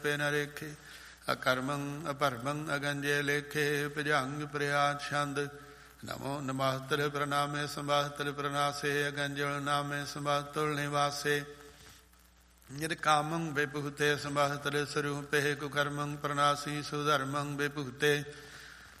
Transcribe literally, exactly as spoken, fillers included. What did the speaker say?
ਪੇ ਨ ਰੇਖੇ। ਅਕਰਮੰ ਅਪਰਮੰ ਅਗੰਜੇ ਲੇਖੇ ਭਜੰਗ ਪ੍ਰਿਆਦ ਛੰਦ। ਨਮੋ ਨਮਸਤਰ ਪ੍ਰਣਾਮੇ ਸੰਭਾਸਤਰ ਪ੍ਰਣਾਸੇ ਅਗੰਜਲ ਨਾਮੇ ਸੰਭਾਸਤੁਲ ਨਿਵਾਸੇ। ਯਦ ਕਾਮੰ ਵਿਭੂਤੇ ਸੰਭਾਸਤਰ ਸਰੂਪੇ ਕੁਕਰਮੰ ਪ੍ਰਣਾਸੀ ਸੁਧਰਮੰ ਵਿਭੂਤੇ।